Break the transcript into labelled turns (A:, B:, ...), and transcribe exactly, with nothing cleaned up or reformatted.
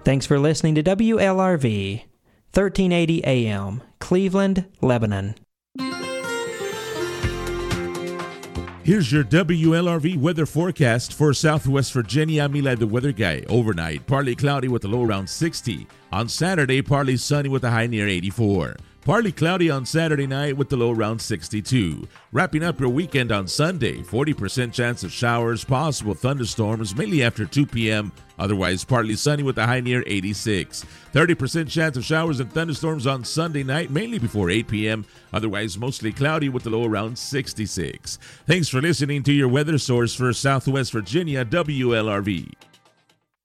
A: Thanks for listening to W L R V, thirteen eighty A M, Cleveland, Lebanon.
B: Here's your W L R V weather forecast for Southwest Virginia. I'm Eli, the weather guy. Overnight, partly cloudy with a low around sixty. On Saturday, partly sunny with a high near eighty-four. Partly cloudy on Saturday night with the low around sixty-two. Wrapping up your weekend on Sunday, forty percent chance of showers, possible thunderstorms, mainly after two p.m. Otherwise, partly sunny with a high near eighty-six. thirty percent chance of showers and thunderstorms on Sunday night, mainly before eight p.m. Otherwise, mostly cloudy with the low around sixty-six. Thanks for listening to your weather source for Southwest Virginia, W L R V.